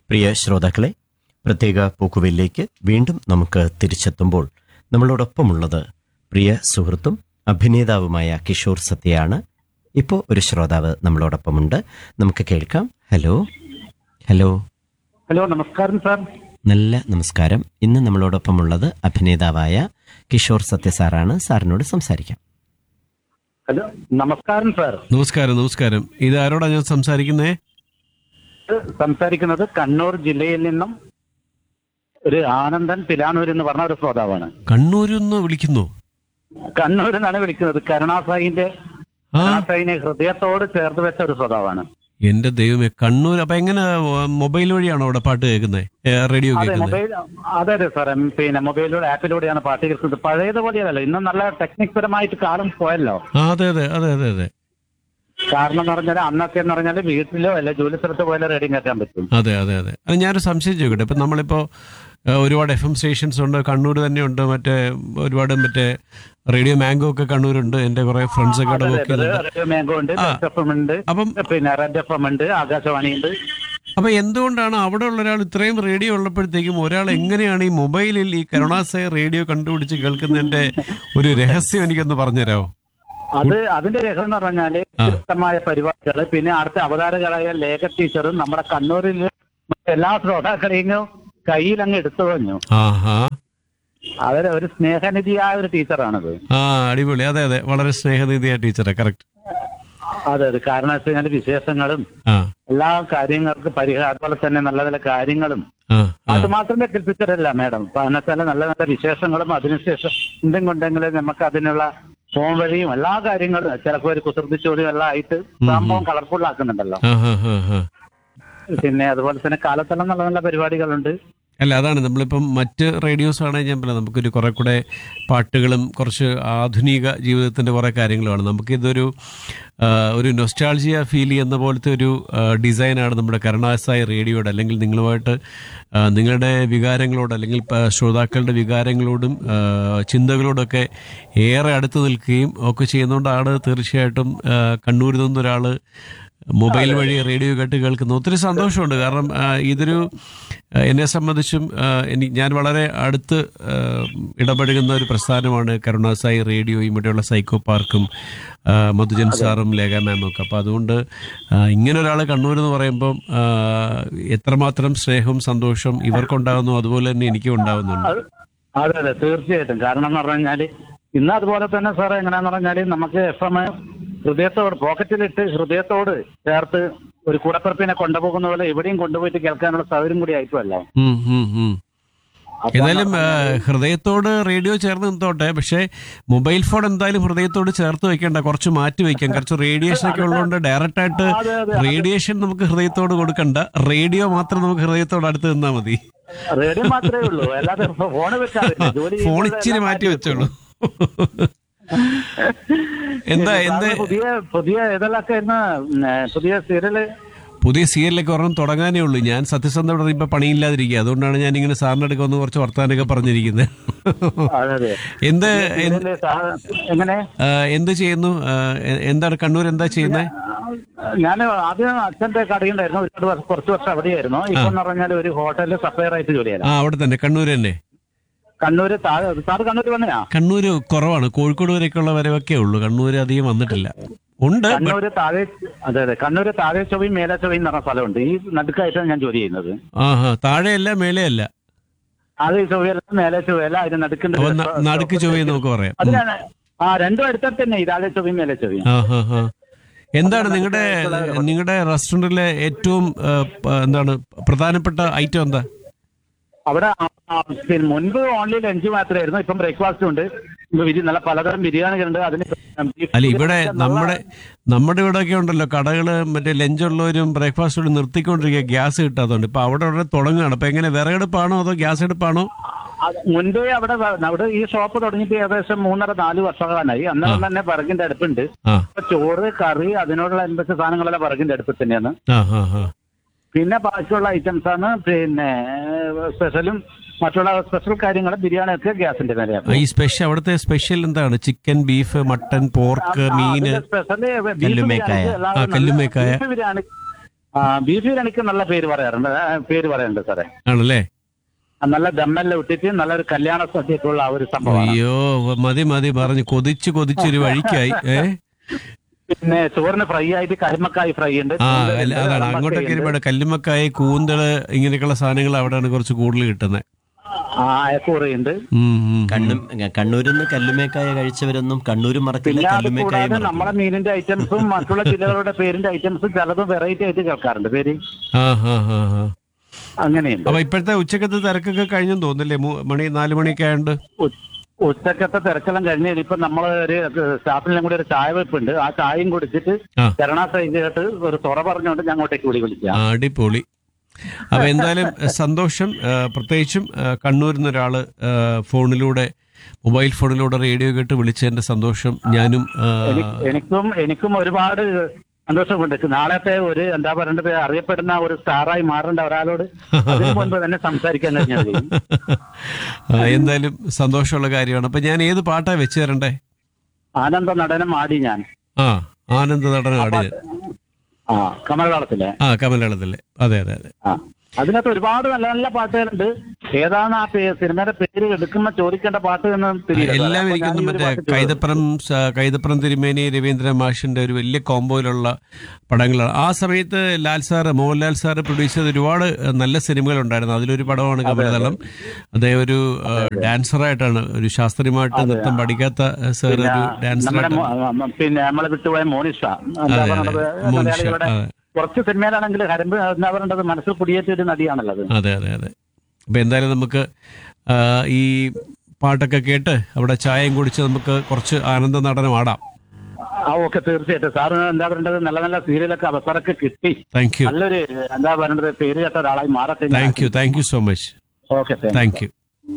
പ്രിയ ശ്രോതാക്കളെ, പ്രത്യേക പോക്കുവെല്ലിലേക്ക് വീണ്ടും നമുക്ക് തിരിച്ചെത്തുമ്പോൾ നമ്മളോടൊപ്പമുള്ളത് പ്രിയ സുഹൃത്തും അഭിനേതാവുമായ കിഷോർ സത്യയാണ്. ഇപ്പോൾ ഒരു ശ്രോതാവ് നമ്മളോടൊപ്പമുണ്ട്, നമുക്ക് കേൾക്കാം. ഹലോ ഹലോ ഹലോ, നമസ്കാരം സാർ. നല്ല നമസ്കാരം. ഇന്ന് നമ്മളോടൊപ്പമുള്ളത് അഭിനേതാവായ കിഷോർ സത്യ സാറാണ്. സാറിനോട് സംസാരിക്കാം. ഹലോ, നമസ്കാരം സാർ. നമസ്കാരം. നമസ്കാരം. ഇത് ആരോടാ ഞാൻ സംസാരിക്കുന്നേ? സംസാരിക്കുന്നത് കണ്ണൂർ ജില്ലയിൽ നിന്നും ഒരു ആനന്ദൻ പിലാനൂർ എന്ന് പറഞ്ഞ ഒരു ശ്രോതാവാണ്. കണ്ണൂരിൽ നിന്ന് വിളിക്കുന്നു? കണ്ണൂരിൽ നിന്നാണ് വിളിക്കുന്നത്. കരുണാസായിനെ ഹൃദയത്തോട് ചേർത്ത് വെച്ച ഒരു ശ്രോതാവാണ്. എന്റെ ദൈവമേ, കണ്ണൂർ. അപ്പൊ എങ്ങനെ മൊബൈൽ വഴിയാണോ അവിടെ പാട്ട് കേൾക്കുന്നത്, റേഡിയോ അതെ, കേൾക്കുന്നത്? മൊബൈൽ. അതെ അതെ സാർ. പിന്നെ മൊബൈലിലൂടെ ആപ്പിലൂടെയാണ് പാട്ട് കേൾക്കുന്നത്. പഴയതുപോലെയല്ലോ, ഇന്ന് നല്ല ടെക്നിക് പരമായിട്ട് കാലം പോയല്ലോ. അതെ അതെ അതെ അതെ അതെ കാരണം എന്ന് പറഞ്ഞാൽ അന്നൊക്കെ എന്ന് പറഞ്ഞാൽ വീട്ടിലോ അല്ല ജോലി സ്ഥലത്ത് പോയാലോ റേഡിയോ കേൾക്കാൻ പറ്റും. അതെ അതെ അതെ അത് ഞാനൊരു സംശയം ചോദിക്കട്ടെ. ഇപ്പം നമ്മളിപ്പോൾ ഒരുപാട് FM സ്റ്റേഷൻസ് ഉണ്ട്, കണ്ണൂർ തന്നെ ഉണ്ട്, ഒരുപാട് റേഡിയോ മാംഗോ ഒക്കെ കണ്ണൂരുണ്ട്. എൻ്റെ കുറെ ഫ്രണ്ട്സ് ഒക്കെ അവിടെ വർക്ക് ചെയ്യുന്നുണ്ട്. റേഡിയോ മാംഗോ ഉണ്ട്, FM ഉണ്ട്, അപ്പം പിന്നെ റെഡ് FM ഉണ്ട്, ആകാശവാണി ഉണ്ട്. അപ്പൊ എന്തുകൊണ്ടാണ് അവിടെ ഉള്ള ഒരാൾ ഇത്രയും റേഡിയോ ഉള്ളപ്പോഴത്തേക്കും ഒരാൾ എങ്ങനെയാണ് ഈ മൊബൈലിൽ ഈ കരുണാസായ റേഡിയോ കണ്ടുപിടിച്ച് കേൾക്കുന്നതിന്റെ ഒരു രഹസ്യം എനിക്കൊന്ന് പറഞ്ഞുതരാമോ? അതിന്റെ രഹസ്യം എന്ന് പറഞ്ഞാല് വ്യത്യസ്തമായ പരിപാടികള്, പിന്നെ അടുത്ത അവതാരകരായ ലേഖ ടീച്ചറും നമ്മുടെ കണ്ണൂരിൽ എല്ലാ ശ്രോതാക്കളെയും കയ്യിൽ അങ്ങ് എടുത്തു കഴിഞ്ഞു. അവര് ഒരു സ്നേഹനിധിയായ ഒരു ടീച്ചറാണത്. അടിപൊളി. അതെ അതെ, വളരെ സ്നേഹനിധിയായ ടീച്ചറെ. കറക്റ്റ്. അതെ അതെ. കാരണം വെച്ച് കഴിഞ്ഞാൽ വിശേഷങ്ങളും എല്ലാ കാര്യങ്ങൾക്കും പരിഹാരം, അതുപോലെ തന്നെ നല്ല നല്ല കാര്യങ്ങളും അത് മാത്രമേ കേൾപ്പിച്ചിട്ടില്ല മാഡം. അതിനകത്തല്ല നല്ല നല്ല വിശേഷങ്ങളും അതിനുശേഷം എന്തെങ്കിലും നമുക്ക് അതിനുള്ള ഫോൺ വഴിയും എല്ലാ കാര്യങ്ങളും ചിലപ്പോൾ ഒരു കുസൃതിച്ചോടിയും എല്ലാം ആയിട്ട് സംഭവം കളർഫുൾ ആക്കുന്നുണ്ടല്ലോ. പിന്നെ അതുപോലെ തന്നെ കാലത്തെല്ലാം നല്ല നല്ല പരിപാടികളുണ്ട്. അല്ല, അതാണ് നമ്മളിപ്പം മറ്റ് റേഡിയോസ് ആണെങ്കിൽ ഞാൻ പറയാം, നമുക്കൊരു കുറെ കൂടെ പാട്ടുകളും കുറച്ച് ആധുനിക ജീവിതത്തിൻ്റെ കുറേ കാര്യങ്ങളുമാണ്. നമുക്കിതൊരു നൊസ്റ്റാൾജിയ ഫീൽ ചെയ്യുന്ന പോലത്തെ ഒരു ഡിസൈനാണ് നമ്മുടെ കരുണാസായി റേഡിയോയുടെ. അല്ലെങ്കിൽ നിങ്ങളുമായിട്ട് നിങ്ങളുടെ വികാരങ്ങളോട് അല്ലെങ്കിൽ ശ്രോതാക്കളുടെ വികാരങ്ങളോടും ചിന്തകളോടൊക്കെ ഏറെ അടുത്ത് നിൽക്കുകയും ഒക്കെ ചെയ്യുന്നതുകൊണ്ടാണ് തീർച്ചയായിട്ടും കണ്ണൂരിൽ നിന്നൊരാൾ മൊബൈൽ വഴി റേഡിയോ കേൾക്കുന്നു. ഒത്തിരി സന്തോഷമുണ്ട്. കാരണം ഇതൊരു എന്നെ സംബന്ധിച്ചും ഞാൻ വളരെ അടുത്ത് ഇടപഴകുന്ന ഒരു പ്രസ്ഥാനമാണ് കരുണാസായി റേഡിയോയും ഇവിടെയുള്ള സൈക്കോ പാർക്കും മധുജൻ സാറും ലേഖ മാമും ഒക്കെ. അപ്പം അതുകൊണ്ട് ഇങ്ങനെ ഒരാൾ കണ്ണൂരെന്ന് പറയുമ്പം എത്രമാത്രം സ്നേഹവും സന്തോഷം ഇവർക്കുണ്ടാകുന്നു അതുപോലെ തന്നെ എനിക്കും ഉണ്ടാകുന്നുണ്ട്. അതെ അതെ, തീർച്ചയായിട്ടും. കാരണം എന്ന് പറഞ്ഞാൽ ഇന്ന് അതുപോലെ തന്നെ സാർ എങ്ങനെയാന്ന് പറഞ്ഞാൽ നമുക്ക് FM ഹൃദയത്തോട് പോക്കറ്റിലിട്ട് ഹൃദയത്തോട് ചേർത്ത് ഒരു കൂടപ്പിറപ്പിനെ കൊണ്ടുപോകുന്ന പോലെ എവിടെയും കൊണ്ടുപോയിട്ട് കേൾക്കാനുള്ള സൗകര്യം കൂടി ആയിട്ടുമല്ലോ. ഏതായാലും ഹൃദയത്തോട് റേഡിയോ ചേർന്ന് നിന്നോട്ടെ, പക്ഷേ മൊബൈൽ ഫോൺ എന്തായാലും ഹൃദയത്തോട് ചേർത്ത് വെക്കേണ്ട, കുറച്ച് മാറ്റി വെക്കാം. കുറച്ച് റേഡിയേഷൻ ഒക്കെ ഉള്ളതുകൊണ്ട് ഡയറക്റ്റ് ആയിട്ട് റേഡിയേഷൻ നമുക്ക് ഹൃദയത്തോട് കൊടുക്കണ്ട, റേഡിയോ മാത്രം നമുക്ക് ഹൃദയത്തോട് അടുത്ത് നിന്നാൽ മതി. റേഡിയോ മാത്രമേ ഉള്ളൂ, അല്ലാതെ ഫോൺ ഇച്ചിരി മാറ്റി വെച്ചോളൂ. എന്താ പുതിയ ഏതെല്ലാം പുതിയ സീരിയലൊക്കെ ഒരെണ്ണം തുടങ്ങാനേ ഉള്ളൂ. ഞാൻ സത്യസന്ധത ഇപ്പൊ പണിയില്ലാതിരിക്കുക, അതുകൊണ്ടാണ് ഞാൻ ഇങ്ങനെ സാറിന്റെ അടുക്ക വന്ന് കുറച്ച് വർത്താനൊക്കെ പറഞ്ഞിരിക്കുന്നത്. എന്ത് ചെയ്യുന്നു? എന്താണ് കണ്ണൂർ എന്താ ചെയ്യുന്നത്? ഞാൻ ആദ്യം അച്ഛന്റെ കടയുണ്ടായിരുന്നു, കുറച്ച് വർഷം അവിടെയായിരുന്നു. ഇപ്പൊ പറഞ്ഞാൽ ഒരു ഹോട്ടലിൽ സപ്ലയർ ആയിട്ട് ജോലിയാണ്. അവിടെ തന്നെ കണ്ണൂർ തന്നെ? കണ്ണൂര് സാറ് കണ്ണൂർ വന്നയാ? കണ്ണൂര് കുറവാണ്, കോഴിക്കോട് വരെയൊക്കെയുള്ള വരവൊക്കെ ഉള്ളൂ. കണ്ണൂര് അധികം വന്നിട്ടില്ല. ഉണ്ട് കണ്ണൂര് താഴെ. അതെ അതെ, കണ്ണൂര് താഴെ ചൊവ്വയും മേലെ ചൊവ്വയും എന്ന് പറഞ്ഞ സ്ഥലമുണ്ട്. ഈ നടുക്കായിട്ടാണ് ഞാൻ ജോലി ചെയ്യുന്നത്. താഴെയല്ല മേലെയല്ല? താഴെ ചൊവ്വയല്ല മേലെ ചൊവ്വയല്ല, അതിന് നടുക്ക് ചൊവ്വയെന്ന് നമുക്ക് പറയാം. അതിനാണ് രണ്ടും അടുത്തടുത്ത് തന്നെ, ഈ താഴെ ചൊവ്വയും മേലെ ചൊവ്വയും. എന്താണ് നിങ്ങളുടെ റെസ്റ്റോറന്റിലെ ഏറ്റവും എന്താണ് പ്രധാനപ്പെട്ട ഐറ്റം എന്താ? അവിടെ മുൻപ് ഓൺലി ലഞ്ച് മാത്രമായിരുന്നു, ഇപ്പം ബ്രേക്ക്ഫാസ്റ്റ് ഉണ്ട്, നല്ല പലതരം ബിരിയാണികളുണ്ട്. അതിന് അല്ല, ഇവിടെ നമ്മുടെ ഇവിടെയൊക്കെ ഉണ്ടല്ലോ കടകള്, ലഞ്ചുള്ളവരും ബ്രേക്ക്ഫാസ്റ്റ് നിർത്തിക്കൊണ്ടിരിക്കുക, ഗ്യാസ് കിട്ടാത്തതുകൊണ്ട്. ഇപ്പൊ അവിടെ തുടങ്ങുകയാണ്. അപ്പൊ എങ്ങനെ, വിറകടുപ്പാണോ അതോ ഗ്യാസ് അടുപ്പാണോ? മുൻപേ അവിടെ ഈ ഷോപ്പ് തുടങ്ങിയിട്ട് ഏകദേശം 3.5-4 വർഷങ്ങളായി. അന്നേരം തന്നെ വിറകിന്റെ അടുപ്പുണ്ട്. ചോറ്, കറി, അതിനോടുള്ള എന്തൊക്കെ സാധനങ്ങളെല്ലാം വിറകിന്റെ അടുപ്പ് തന്നെയാണ്. പിന്നെ ബാക്കിയുള്ള ഐറ്റംസ് ആണ്, പിന്നെ സ്പെഷ്യലും മറ്റുള്ള സ്പെഷ്യൽ കാര്യങ്ങൾ, ബിരിയാണി ഒക്കെ ഗ്യാസിന്റെ മേലെയാണ്. ഈ സ്പെഷ്യൽ അവിടുത്തെ സ്പെഷ്യൽ എന്താണ്? ചിക്കൻ, ബീഫ്, മട്ടൻ, പോർക്ക്, മീന്, കല്ലുമേക്കായ. ബീഫ് ബിരിയാണി, ബീഫ് ബിരിയാണിക്ക് നല്ല പേര് പറയാറുണ്ട് സാറേ. ആണല്ലേ? നല്ല ദമ്മെല്ലാം ഇട്ടിട്ട് നല്ലൊരു കല്യാണ സദ്യക്കുള്ള ആ ഒരു സംഭവം. അയ്യോ മതി പറഞ്ഞു കൊതിച്ചൊരു വഴിക്കായി. പിന്നെ ചോറിന് ഫ്രൈ ആയിട്ട് കരിമക്കായി ഫ്രൈ ഉണ്ട്. അതാണ് അങ്ങോട്ടൊക്കെ ഒരുപാട് കല്ലുമ്മക്കായ, കൂന്തള് ഇങ്ങനെയൊക്കെയുള്ള സാധനങ്ങൾ അവിടെയാണ് കുറച്ച് കൂടുതൽ കിട്ടുന്നത്. അയക്കൂറയുണ്ട്. കണ്ണൂരിൽ നിന്ന് കല്ലുമേക്കായ കഴിച്ചവരൊന്നും കണ്ണൂരും മറക്കില്ല, പിന്നെ അത് കല്ലുമേക്കായ കൂടാതെ നമ്മുടെ മീനിന്റെ ഐറ്റംസും മറ്റുള്ള ജില്ലകളുടെ പേരിന്റെ ഐറ്റംസും ചിലതും വെറൈറ്റി ആയിട്ട് കേൾക്കാറുണ്ട് പേര്. അങ്ങനെയുണ്ട്. അപ്പൊ ഇപ്പോഴത്തെ ഉച്ചക്കത്തെ തിരക്കൊക്കെ കഴിഞ്ഞെന്ന് തോന്നില്ലേ? 4 മണിയൊക്കെ ആയതുകൊണ്ട് ഉച്ചക്കത്തെ തിരക്കെല്ലാം കഴിഞ്ഞ് ഇനിയിപ്പോ നമ്മള് ഒരു സ്റ്റാഫിനെല്ലാം കൂടി ഒരു ചായ വെപ്പുണ്ട്. ആ ചായയും കുടിച്ചിട്ട് കരുണാസൈന്യമായിട്ട് ഒരു തുറ പറഞ്ഞുകൊണ്ട് ഞാൻ അങ്ങോട്ടേക്ക് കൂടി വിളിക്കാം. അടിപൊളി. അപ്പൊ എന്തായാലും സന്തോഷം. പ്രത്യേകിച്ചും കണ്ണൂരിൽ നിന്ന് ഒരാള് മൊബൈൽ ഫോണിലൂടെ റേഡിയോ കേട്ട് വിളിച്ചതിന്റെ സന്തോഷം ഞാനും എനിക്കും ഒരുപാട് സന്തോഷമുണ്ട്. നാളത്തെ ഒരു എന്താ പറയേണ്ടത്, അറിയപ്പെടുന്ന ഒരു സ്റ്റാറായി മാറേണ്ട ഒരാളോട് അതിന് മുൻപ് തന്നെ സംസാരിക്കാൻ കഴിഞ്ഞത് എന്തായാലും സന്തോഷമുള്ള കാര്യമാണ്. അപ്പൊ ഞാൻ ഏത് പാട്ടാ വെച്ച് തരണ്ടേ? ആനന്ദ നടനം ആടി ഞാൻ. ആനന്ദ നടനം ആടി. കമലദളത്തിലെ. കമലദളത്തിലെ. അതെ. അതിനകത്ത് ഒരുപാട് നല്ല നല്ല പാട്ടുകളുണ്ട്. ഏതാണ് ആ സിനിമയുടെ പേര് എടുക്കുമ്പോ ചോദിക്കേണ്ട പാട്ട് എന്ന് എല്ലാം എനിക്കൊന്നും മറ്റേ കൈതപ്രം തിരുമേനി രവീന്ദ്രൻ മാഷിന്റെ ഒരു വലിയ കോമ്പോയിലുള്ള പടങ്ങളാണ്. ആ സമയത്ത് മോഹൻലാൽ സാറ് പ്രൊഡ്യൂസ് ചെയ്ത ഒരുപാട് നല്ല സിനിമകൾ ഉണ്ടായിരുന്നു. അതിലൊരു പടമാണ് കമലദളം. അദ്ദേഹം ഒരു ഡാൻസറായിട്ടാണ്, ഒരു ശാസ്ത്രീയമായിട്ട് നൃത്തം പഠിക്കാത്ത സാർ ഒരു ഡാൻസറായിട്ടാണ്. പിന്നെ നമ്മളെ വിട്ടുപോയ മോനിഷ കുറച്ച് സിനിമയിലാണെങ്കിൽ ഹരമ്പ് എന്താ പറയേണ്ടത്, മനസ്സിൽ കുടിയേറ്റ ഒരു നടിയാണല്ലോ. അതെ. അപ്പൊ എന്തായാലും നമുക്ക് ഈ പാട്ടൊക്കെ കേട്ട് അവിടെ ചായയും കുടിച്ച് നമുക്ക് കുറച്ച് ആനന്ദ നടനം ആടാം. ഓക്കെ, തീർച്ചയായിട്ടും. സാറ് എന്താ പറയേണ്ടത്, നല്ല നല്ല സീരിയലൊക്കെ അവസരമൊക്കെ കിട്ടി. Thank you. നല്ലൊരു എന്താ പറയേണ്ടത് പേര് കേട്ട ഒരാളായി മാറട്ടെ. Thank you so much. Okay, thank you.